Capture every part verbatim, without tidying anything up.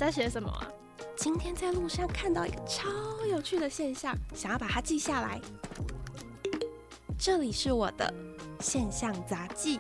在写什么啊？ 今天在路上看到一个超有趣的现象，想要把它记下来。这里是我的现象杂记。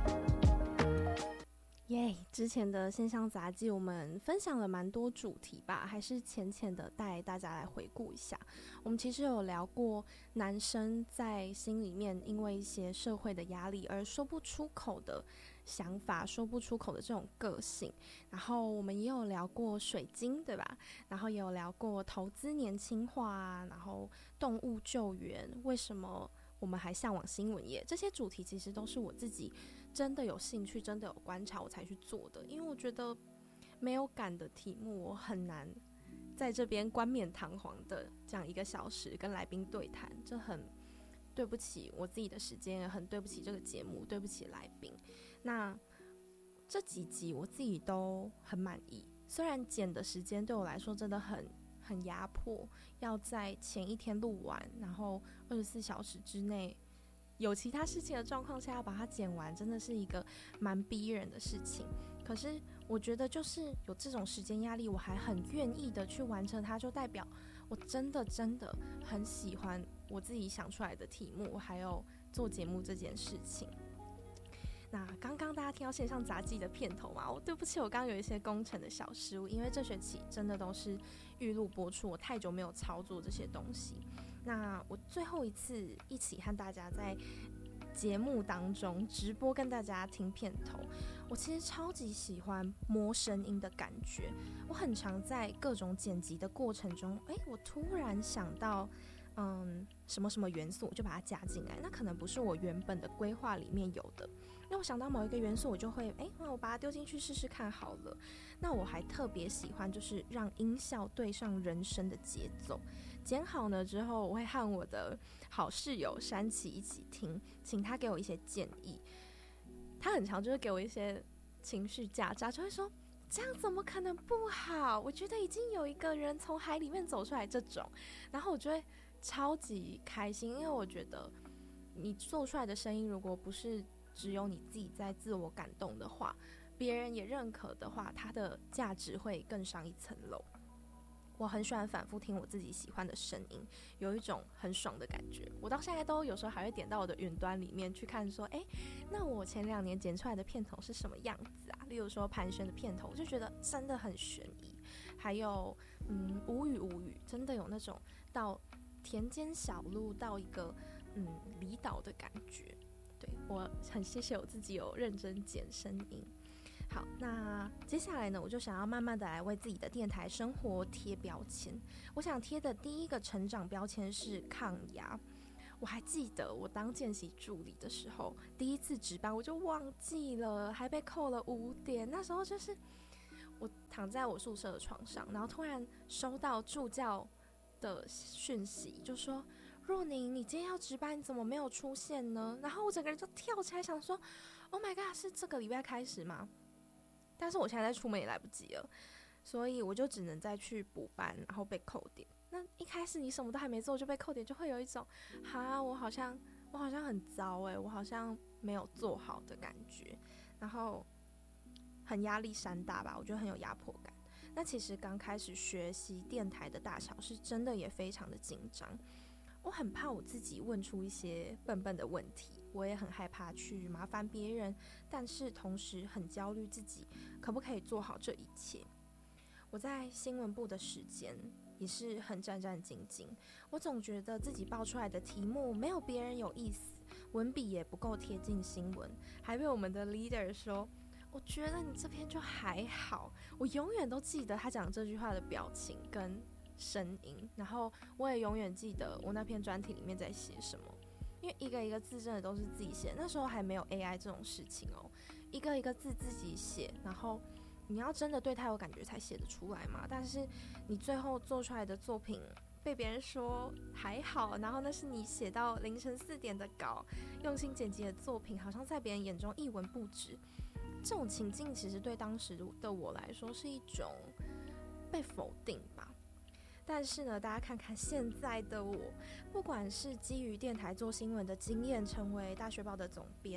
耶、yeah, 之前的现象杂记我们分享了蛮多主题吧，还是浅浅的带大家来回顾一下。我们其实有聊过男生在心里面因为一些社会的压力而说不出口的想法，说不出口的这种个性。然后我们也有聊过水晶，对吧？然后也有聊过投资年轻化啊，然后动物救援，为什么我们还向往新闻业，这些主题其实都是我自己真的有兴趣，真的有观察我才去做的。因为我觉得没有感的题目我很难在这边冠冕堂皇的讲一个小时跟来宾对谈，这很对不起我自己的时间，也很对不起这个节目，对不起来宾。那这几集我自己都很满意，虽然剪的时间对我来说真的很很压迫，要在前一天录完，然后二十四小时之内有其他事情的状况下要把它剪完，真的是一个蛮逼人的事情。可是我觉得就是有这种时间压力，我还很愿意的去完成它，就代表我真的真的很喜欢我自己想出来的题目，还有做节目这件事情。那刚刚大家听到线上杂技的片头嘛，我对不起，我刚刚有一些工程的小失误，因为这学期真的都是预录播出，我太久没有操作这些东西。那我最后一次一起和大家在节目当中直播跟大家听片头，我其实超级喜欢摸声音的感觉。我很常在各种剪辑的过程中，哎，我突然想到嗯，什么什么元素，我就把它加进来。那可能不是我原本的规划里面有的，那我想到某一个元素，我就会哎，那我把它丢进去试试看好了。那我还特别喜欢就是让音效对上人声的节奏。剪好呢之后，我会和我的好室友山崎一起听，请他给我一些建议。他很常就是给我一些情绪价值，就会说这样怎么可能不好？我觉得已经有一个人从海里面走出来这种，然后我就会超级开心，因为我觉得你做出来的声音如果不是只有你自己在自我感动的话，别人也认可的话，它的价值会更上一层楼。我很喜欢反复听我自己喜欢的声音，有一种很爽的感觉。我到现在都有时候还会点到我的云端里面去看说，哎，那我前两年剪出来的片头是什么样子啊？例如说盘旋的片头，我就觉得真的很悬疑。还有嗯，无语无语，真的有那种到田间小路到一个嗯离岛的感觉。对，我很谢谢我自己有认真剪声音。好，那接下来呢，我就想要慢慢的来为自己的电台生活贴标签。我想贴的第一个成长标签是抗压。我还记得我当见习助理的时候，第一次值班我就忘记了，还被扣了五点。那时候就是我躺在我宿舍的床上，然后突然收到助教的讯息，就说若宁，你今天要值班，你怎么没有出现呢？然后我整个人就跳起来，想说 Oh my god， 是这个礼拜开始吗？但是我现在再出门也来不及了，所以我就只能再去补班，然后被扣点。那一开始你什么都还没做就被扣点，就会有一种哈，我好像我好像很糟欸，我好像没有做好的感觉，然后很压力山大吧，我觉得很有压迫感。那其实刚开始学习电台的大小是真的也非常的紧张，我很怕我自己问出一些笨笨的问题，我也很害怕去麻烦别人，但是同时很焦虑自己可不可以做好这一切。我在新闻部的时间也是很战战兢兢，我总觉得自己报出来的题目没有别人有意思，文笔也不够贴近新闻，还被我们的 leader 说我觉得你这篇就还好。我永远都记得他讲这句话的表情跟声音，然后我也永远记得我那篇专题里面在写什么，因为一个一个字真的都是自己写，那时候还没有 A I 这种事情哦，一个一个字自己写，然后你要真的对他有感觉才写得出来嘛。但是你最后做出来的作品被别人说还好，然后那是你写到凌晨四点的稿，用心剪辑的作品，好像在别人眼中一文不值。这种情境其实对当时的我来说是一种被否定吧。但是呢，大家看看现在的我，不管是基于电台做新闻的经验，成为大学报的总编，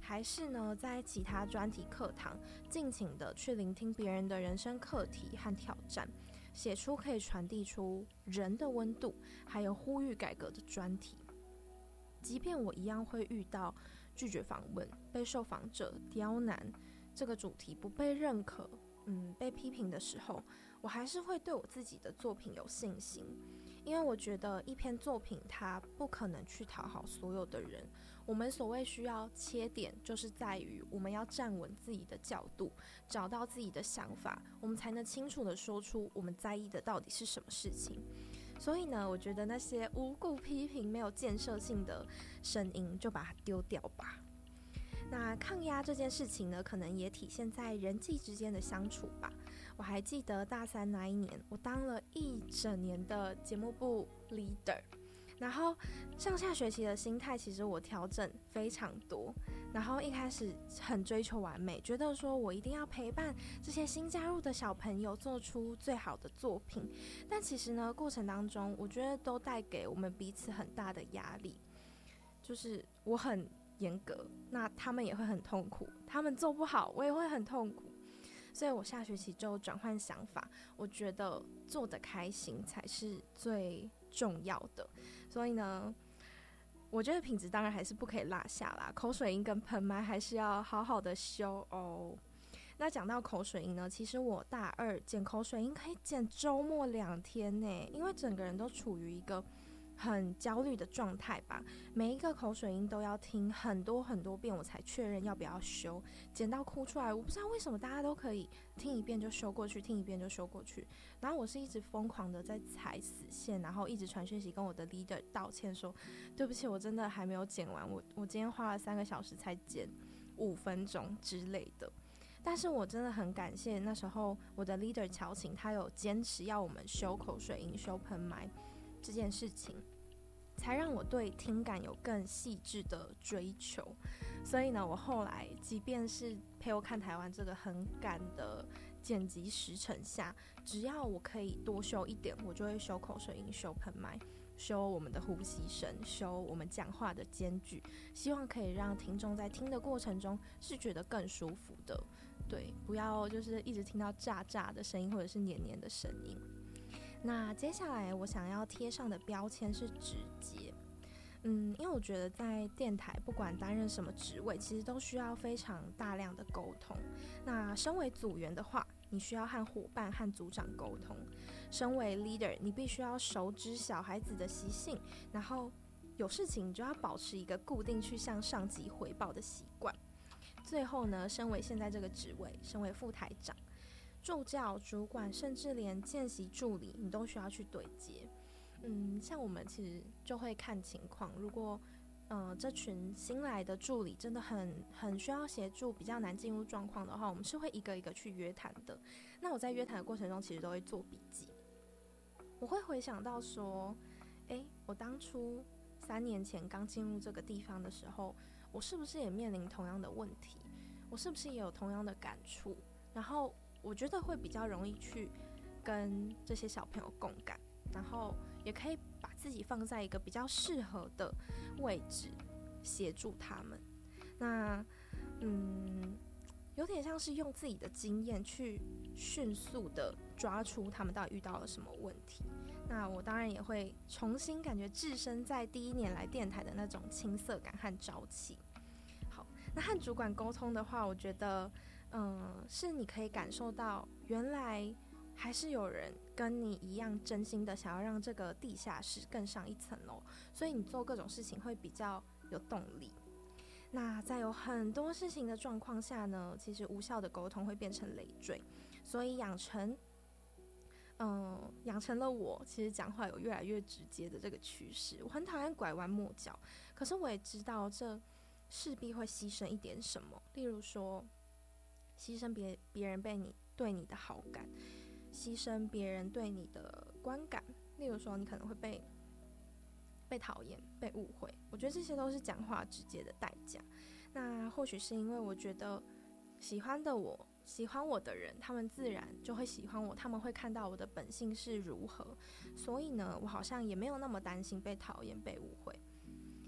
还是呢在其他专题课堂尽情的去聆听别人的人生课题和挑战，写出可以传递出人的温度，还有呼吁改革的专题。即便我一样会遇到拒绝访问、被受访者刁难，这个主题不被认可，嗯，被批评的时候，我还是会对我自己的作品有信心，因为我觉得一篇作品它不可能去讨好所有的人。我们所谓需要切点，就是在于我们要站稳自己的角度，找到自己的想法，我们才能清楚地说出我们在意的到底是什么事情。所以呢，我觉得那些无故批评、没有建设性的声音，就把它丢掉吧。那抗压这件事情呢，可能也体现在人际之间的相处吧。我还记得大三那一年，我当了一整年的节目部 leader， 然后上下学期的心态其实我调整非常多。然后一开始很追求完美，觉得说我一定要陪伴这些新加入的小朋友做出最好的作品。但其实呢，过程当中我觉得都带给我们彼此很大的压力，就是我很严格，那他们也会很痛苦，他们做不好我也会很痛苦。所以我下学期就转换想法，我觉得做得开心才是最重要的。所以呢，我觉得品质当然还是不可以落下啦，口水音跟喷麦还是要好好的修哦。那讲到口水音呢，其实我大二剪口水音可以剪周末两天呢，因为整个人都处于一个很焦虑的状态吧，每一个口水音都要听很多很多遍，我才确认要不要修，剪到哭出来。我不知道为什么大家都可以听一遍就修过去，听一遍就修过去，然后我是一直疯狂的在踩死线，然后一直传讯息跟我的 leader 道歉说，对不起，我真的还没有剪完，我我今天花了三个小时才剪五分钟之类的。但是我真的很感谢那时候我的 leader 乔晴，他有坚持要我们修口水音、修喷麦这件事情，才让我对听感有更细致的追求。所以呢，我后来即便是陪我看台湾这个很赶的剪辑时程下，只要我可以多修一点，我就会修口水音、修喷麦、修我们的呼吸声、修我们讲话的间距，希望可以让听众在听的过程中是觉得更舒服的。对，不要就是一直听到炸炸的声音或者是黏黏的声音。那接下来我想要贴上的标签是直接，嗯，因为我觉得在电台不管担任什么职位，其实都需要非常大量的沟通。那身为组员的话，你需要和伙伴和组长沟通；身为 leader， 你必须要熟知小孩子的习性，然后有事情你就要保持一个固定去向上级回报的习惯。最后呢，身为现在这个职位，身为副台长、助教、主管，甚至连见习助理，你都需要去对接。嗯，像我们其实就会看情况，如果呃这群新来的助理真的很很需要协助，比较难进入状况的话，我们是会一个一个去约谈的。那我在约谈的过程中，其实都会做笔记。我会回想到说，诶，我当初三年前刚进入这个地方的时候，我是不是也面临同样的问题？我是不是也有同样的感触？然后我觉得会比较容易去跟这些小朋友共感，然后也可以把自己放在一个比较适合的位置协助他们。那嗯，有点像是用自己的经验去迅速的抓出他们到底遇到了什么问题。那我当然也会重新感觉置身在第一年来电台的那种青涩感和朝气。好，那和主管沟通的话，我觉得嗯，是你可以感受到原来还是有人跟你一样真心的想要让这个地下室更上一层楼，所以你做各种事情会比较有动力。那在有很多事情的状况下呢，其实无效的沟通会变成累赘，所以养成嗯，养成了我其实讲话有越来越直接的这个趋势。我很讨厌拐弯抹角，可是我也知道这势必会牺牲一点什么，例如说牺牲别别人被你对你的好感，牺牲别人对你的观感，例如说你可能会被被讨厌、被误会，我觉得这些都是讲话直接的代价。那或许是因为我觉得喜欢的我、喜欢我的人，他们自然就会喜欢我，他们会看到我的本性是如何，所以呢，我好像也没有那么担心被讨厌、被误会。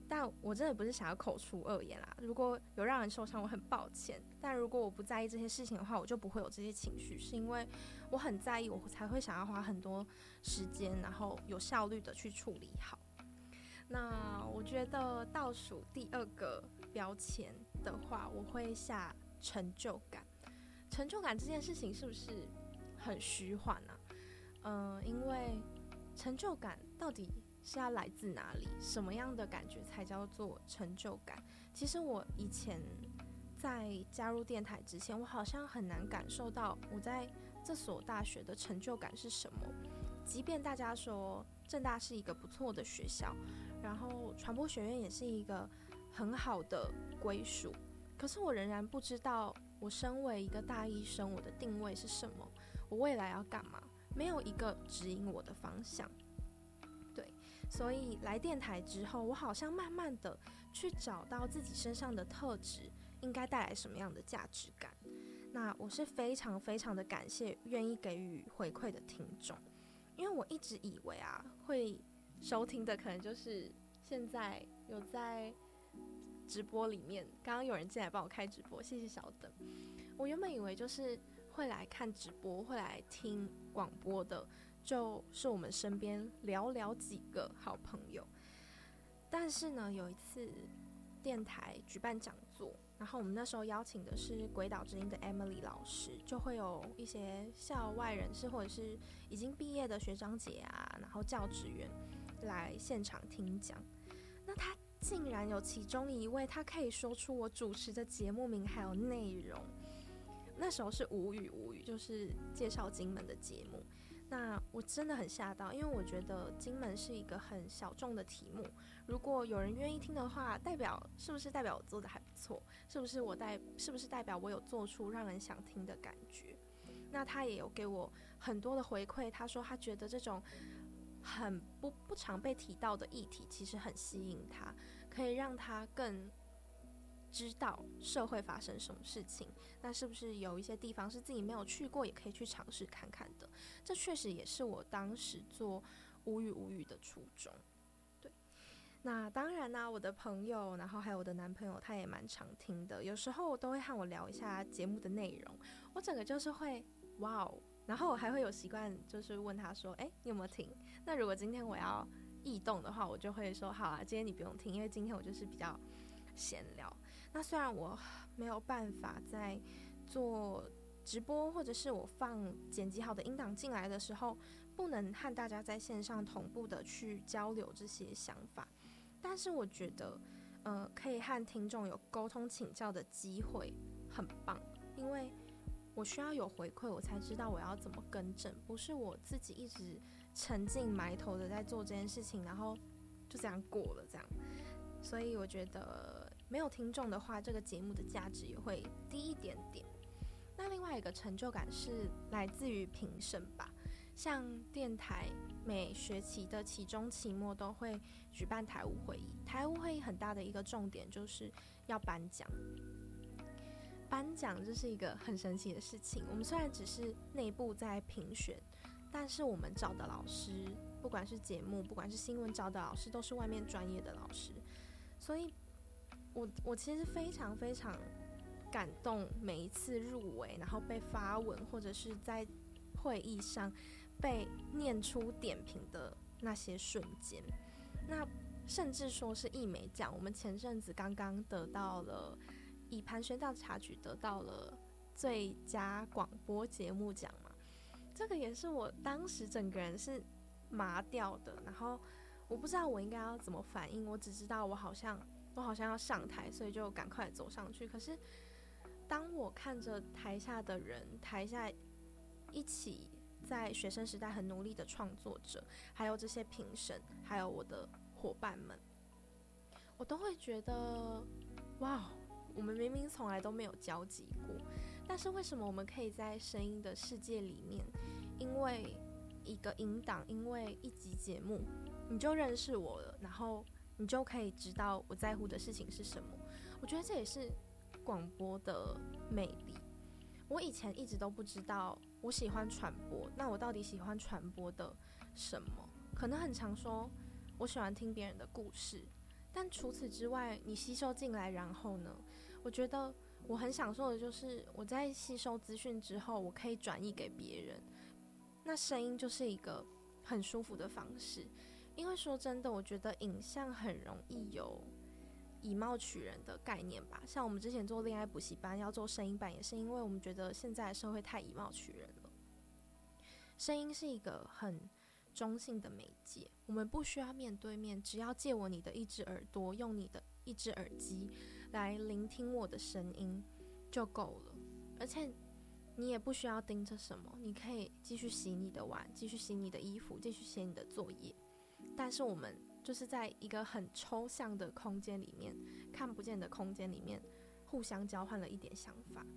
但我真的不是想要口出恶言啦，如果有让人受伤我很抱歉，但如果我不在意这些事情的话，我就不会有这些情绪，是因为我很在意，我才会想要花很多时间，然后有效率的去处理好。那我觉得倒数第二个标签的话，我会下成就感。成就感这件事情是不是很虚幻啊？嗯、呃，因为成就感到底是要来自哪里？什么样的感觉才叫做成就感？其实我以前在加入电台之前，我好像很难感受到我在这所大学的成就感是什么。即便大家说政大是一个不错的学校，然后传播学院也是一个很好的归属，可是我仍然不知道我身为一个大一生，我的定位是什么，我未来要干嘛，没有一个指引我的方向。对，所以来电台之后，我好像慢慢的去找到自己身上的特质应该带来什么样的价值感。那我是非常非常的感谢愿意给予回馈的听众，因为我一直以为啊，会收听的可能就是现在有在直播里面，刚刚有人进来帮我开直播，谢谢小等。我原本以为就是会来看直播，会来听广播的，就是我们身边寥寥几个好朋友。但是呢，有一次电台举办讲座，然后我们那时候邀请的是鬼岛之音的 Emily 老师，就会有一些校外人士或者是已经毕业的学长姐啊，然后教职员来现场听讲。那他竟然有其中一位，他可以说出我主持的节目名还有内容。那时候是无语无语，就是介绍金门的节目。那我真的很吓到，因为我觉得金门是一个很小众的题目，如果有人愿意听的话，代表是不是代表我做的还不错？是不是我代是不是代表我有做出让人想听的感觉？那他也有给我很多的回馈，他说他觉得这种很不不常被提到的议题，其实很吸引他，可以让他更知道社会发生什么事情，那是不是有一些地方是自己没有去过，也可以去尝试看看的。这确实也是我当时做无语无语的初衷。对，那当然啦、啊，我的朋友，然后还有我的男朋友，他也蛮常听的，有时候都会和我聊一下节目的内容，我整个就是会哇哦，然后我还会有习惯，就是问他说，哎，你有没有听？那如果今天我要异动的话，我就会说，好啊，今天你不用听，因为今天我就是比较闲聊。那虽然我没有办法在做直播，或者是我放剪辑好的音档进来的时候，不能和大家在线上同步的去交流这些想法，但是我觉得，呃，可以和听众有沟通请教的机会很棒，因为我需要有回馈，我才知道我要怎么更正，不是我自己一直沉浸埋头的在做这件事情，然后就这样过了这样。所以我觉得没有听众的话，这个节目的价值也会低一点点。那另外一个成就感是来自于评审吧，像电台每学期的期中期末都会举办台务会议，台务会议很大的一个重点就是要颁奖。颁奖这是一个很神奇的事情，我们虽然只是内部在评选，但是我们找的老师，不管是节目不管是新闻找的老师，都是外面专业的老师，所以我我其实非常非常感动每一次入围然后被发文，或者是在会议上被念出点评的那些瞬间。那甚至说是艺美奖，我们前阵子刚刚得到了以盘旋调查局得到了最佳广播节目奖嘛，这个也是我当时整个人是麻掉的，然后我不知道我应该要怎么反应，我只知道我好像我好像要上台，所以就赶快走上去。可是当我看着台下的人，台下一起在学生时代很努力的创作者，还有这些评审，还有我的伙伴们，我都会觉得哇，我们明明从来都没有交集过，但是为什么我们可以在声音的世界里面，因为一个音档，因为一集节目，你就认识我了，然后你就可以知道我在乎的事情是什么。我觉得这也是广播的魅力。我以前一直都不知道我喜欢传播，那我到底喜欢传播的什么？可能很常说我喜欢听别人的故事， 但除此之外，你吸收进来，然后呢？我觉得我很享受的就是我在吸收资讯之后，我可以转译给别人。那声音就是一个很舒服的方式，因为说真的，我觉得影像很容易有以貌取人的概念吧。像我们之前做恋爱补习班要做声音版，也是因为我们觉得现在的社会太以貌取人了。声音是一个很中性的媒介，我们不需要面对面，只要借我你的一只耳朵，用你的一只耳机来聆听我的声音就够了。而且你也不需要盯着什么，你可以继续洗你的碗，继续洗你的衣服，继续写你的作业。但是我们就是在一个很抽象的空间里面，看不见的空间里面，互相交换了一点想法。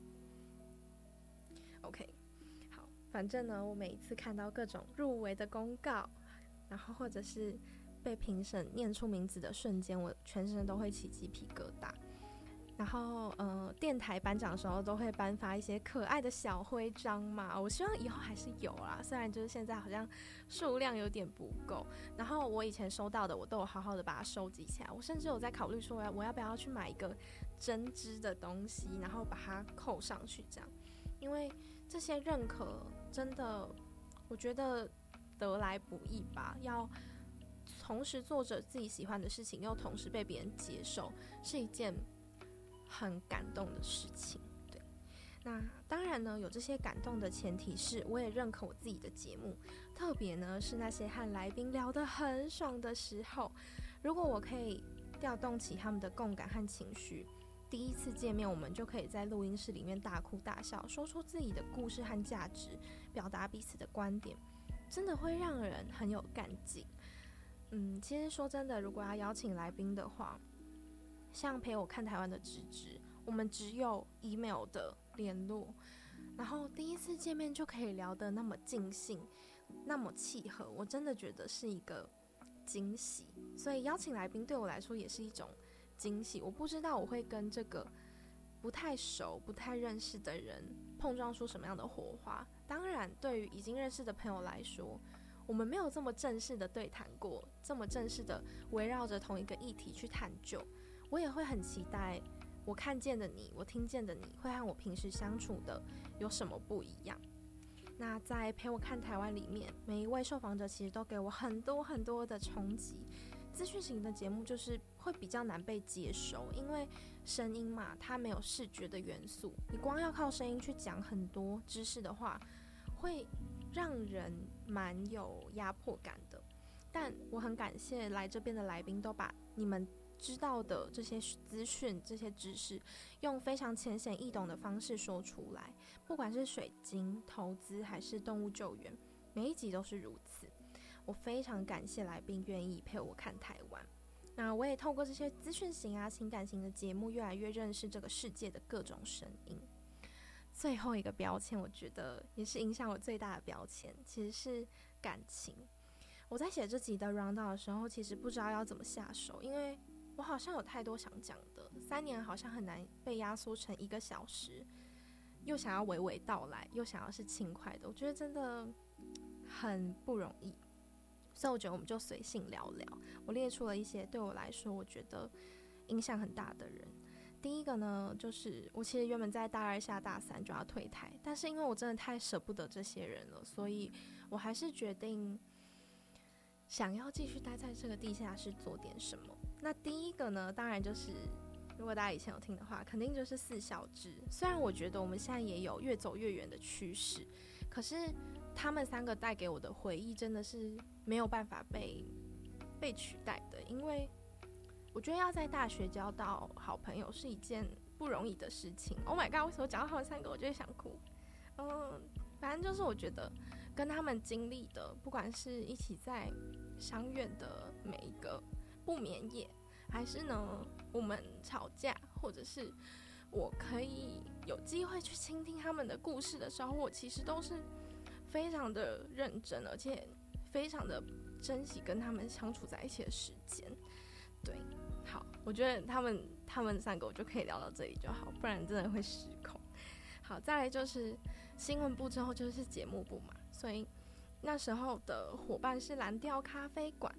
OK， 好，反正呢，我每一次看到各种入围的公告，然后或者是被评审念出名字的瞬间，我全身都会起鸡皮疙瘩。然后呃，电台颁奖的时候都会颁发一些可爱的小徽章嘛，我希望以后还是有啦，虽然就是现在好像数量有点不够。然后我以前收到的我都有好好的把它收集起来，我甚至有在考虑说我要不要去买一个针织的东西，然后把它扣上去这样。因为这些认可真的我觉得得来不易吧，要同时做着自己喜欢的事情，又同时被别人接受，是一件很感动的事情。对，那当然呢，有这些感动的前提是我也认可我自己的节目，特别呢是那些和来宾聊得很爽的时候，如果我可以调动起他们的共感和情绪，第一次见面我们就可以在录音室里面大哭大笑，说出自己的故事和价值，表达彼此的观点，真的会让人很有干劲。嗯，其实说真的，如果要邀请来宾的话，像陪我看台湾的芝芝，我们只有 email 的联络，然后第一次见面就可以聊得那么尽兴，那么契合，我真的觉得是一个惊喜。所以邀请来宾对我来说也是一种惊喜，我不知道我会跟这个不太熟、不太认识的人碰撞出什么样的火花。当然，对于已经认识的朋友来说，我们没有这么正式的对谈过，这么正式的围绕着同一个议题去探究，我也会很期待我看见的你，我听见的你会和我平时相处的有什么不一样。那在陪我看台湾里面，每一位受访者其实都给我很多很多的冲击。资讯型的节目就是会比较难被接受，因为声音嘛，它没有视觉的元素，你光要靠声音去讲很多知识的话，会让人蛮有压迫感的。但我很感谢来这边的来宾都把你们知道的这些资讯、这些知识，用非常浅显易懂的方式说出来。不管是水晶投资还是动物救援，每一集都是如此。我非常感谢来宾愿意陪我看台湾。那我也透过这些资讯型啊、情感型的节目，越来越认识这个世界的各种声音。最后一个标签，我觉得也是影响我最大的标签，其实是感情。我在写这集的 rundown 的时候，其实不知道要怎么下手，因为我好像有太多想讲的，三年好像很难被压缩成一个小时，又想要娓娓道来，又想要是轻快的，我觉得真的很不容易。所以我觉得我们就随性聊聊。我列出了一些对我来说我觉得影响很大的人。第一个呢，就是我其实原本在大二下大三就要退台，但是因为我真的太舍不得这些人了，所以我还是决定想要继续待在这个地下室做点什么。那第一个呢，当然就是如果大家以前有听的话，肯定就是四小只。虽然我觉得我们现在也有越走越远的趋势，可是他们三个带给我的回忆真的是没有办法被被取代的。因为我觉得要在大学交到好朋友是一件不容易的事情。 Oh my god， 为什么讲到他们三个我就会想哭？嗯，反正就是我觉得跟他们经历的，不管是一起在相院的每一个不眠夜，还是呢我们吵架，或者是我可以有机会去倾听他们的故事的时候，我其实都是非常的认真，而且非常的珍惜跟他们相处在一起的时间。对，好，我觉得他们他们三个我就可以聊到这里就好，不然真的会失控。好，再来就是新闻部之后就是节目部嘛，所以那时候的伙伴是蓝调咖啡馆。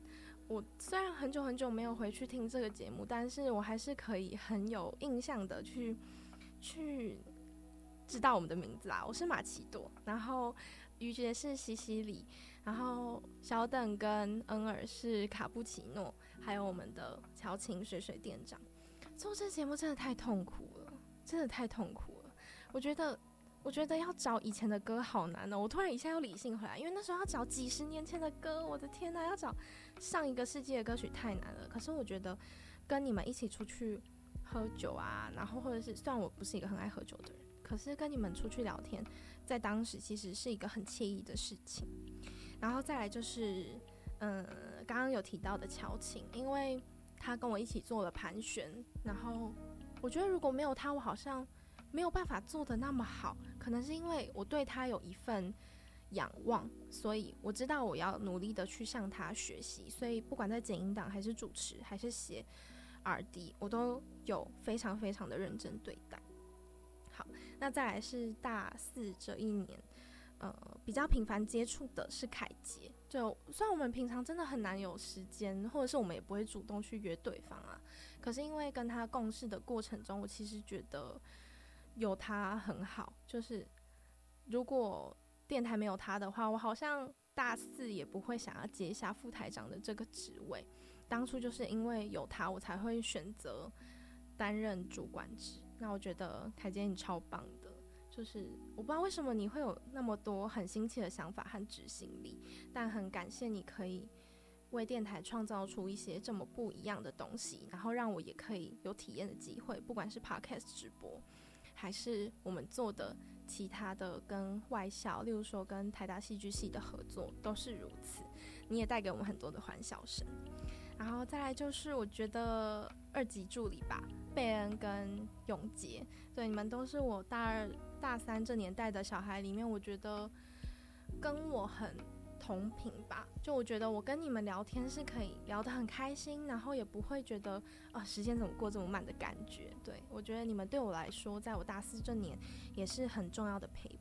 我虽然很久很久没有回去听这个节目，但是我还是可以很有印象的去去知道我们的名字啦。我是马奇朵，然后于杰是西西里，然后小等跟恩尔是卡布奇诺，还有我们的乔琴水水店长。做这节目真的太痛苦了，真的太痛苦了。我觉得我觉得要找以前的歌好难哦。我突然一下又理性回来，因为那时候要找几十年前的歌，我的天哪，要找上一个世纪的歌曲太难了。可是我觉得跟你们一起出去喝酒啊，然后或者是虽然我不是一个很爱喝酒的人，可是跟你们出去聊天，在当时其实是一个很惬意的事情。然后再来就是，嗯，刚刚有提到的乔琴，因为他跟我一起做了盘旋，然后我觉得如果没有他，我好像没有办法做得那么好，可能是因为我对他有一份仰望，所以我知道我要努力的去向他学习，所以不管在剪音档还是主持还是写 R D， 我都有非常非常的认真对待。好，那再来是大四这一年，呃，比较频繁接触的是凯杰。就虽然我们平常真的很难有时间，或者是我们也不会主动去约对方啊，可是因为跟他共事的过程中，我其实觉得有他很好。就是如果电台没有他的话，我好像大四也不会想要接下副台长的这个职位。当初就是因为有他，我才会选择担任主管职。那我觉得凯杰你超棒的，就是我不知道为什么你会有那么多很新奇的想法和执行力，但很感谢你可以为电台创造出一些这么不一样的东西，然后让我也可以有体验的机会，不管是 podcast 直播还是我们做的其他的跟外校，例如说跟台大戏剧系的合作都是如此。你也带给我们很多的欢笑声。然后再来就是我觉得二级助理吧，贝恩跟永杰，对，你们都是我大二大三这年代的小孩里面，我觉得跟我很同频吧。就我觉得我跟你们聊天是可以聊得很开心，然后也不会觉得啊时间怎么过这么慢的感觉。对，我觉得你们对我来说，在我大四这年也是很重要的陪